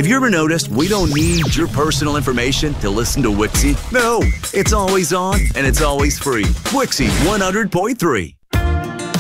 Have you ever noticed we don't need your personal information to listen to Wixie? No, it's always on and it's always free. Wixie 100.3.